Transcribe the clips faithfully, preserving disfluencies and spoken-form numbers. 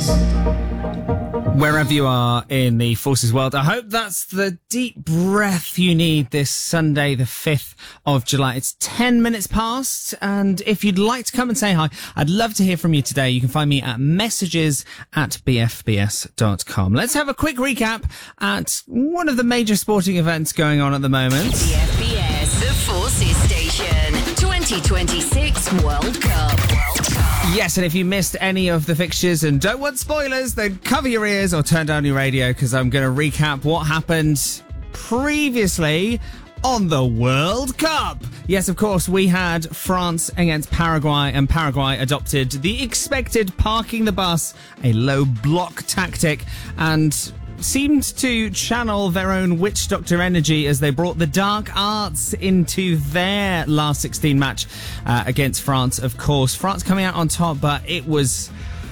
Wherever you are in the Forces world, I hope that's the deep breath you need this Sunday, the fifth of July. It's ten minutes past, and if you'd like to come and say hi, I'd love to hear from you today. You can find me at messages at b f b s dot com. Let's have a quick recap at one of the major sporting events going on at the moment. B F B S, the Forces Station, twenty twenty-six World Cup. World Cup. Yes, and if you missed any of the fixtures and don't want spoilers, then cover your ears or turn down your radio, because I'm going to recap what happened previously on the World Cup. Yes, of course, we had France against Paraguay, and Paraguay adopted the expected parking the bus, a low block tactic, and seemed to channel their own witch doctor energy as they brought the dark arts into their last sixteen match uh, against France. Of course, France coming out on top, but it was,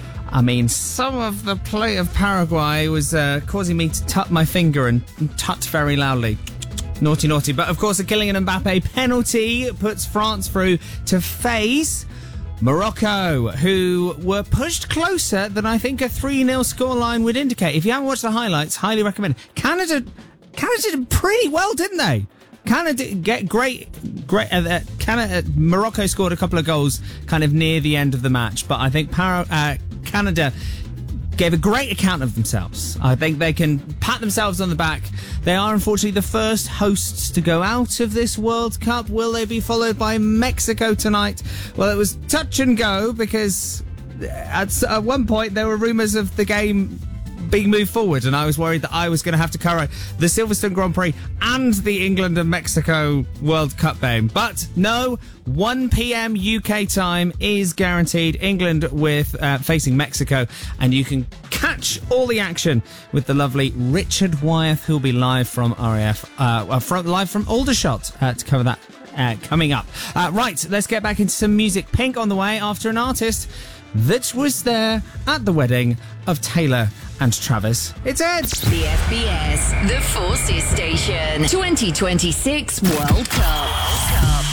I mean, some of the play of Paraguay was uh, causing me to tut my finger and tut very loudly. Naughty, naughty. But of course, a Kylian Mbappe penalty puts France through to face Morocco, who were pushed closer than I think a three nil scoreline would indicate. If you haven't watched the highlights, highly recommend. Canada, Canada did pretty well, didn't they? Canada get great, great. Uh, Canada, Morocco scored a couple of goals kind of near the end of the match, but I think Para, uh, Canada gave a great account of themselves. I think they can pat themselves on the back. They are unfortunately the first hosts to go out of this World Cup. Will they be followed by Mexico tonight? Well, it was touch and go, because at, at one point there were rumours of the game being moved forward, and I was worried that I was going to have to cover the Silverstone Grand Prix and the England and Mexico World Cup game. But no, one p.m. U K time is guaranteed. England with uh, facing Mexico, and you can catch all the action with the lovely Richard Wyeth, who'll be live from R A F, uh, from, live from Aldershot uh, to cover that uh, coming up. Uh, right, let's get back into some music. Pink on the way after an artist that was there at the wedding of Taylor and Travis. It's Ed. B F B S, the Forces Station, twenty twenty-six World Cup. World Cup.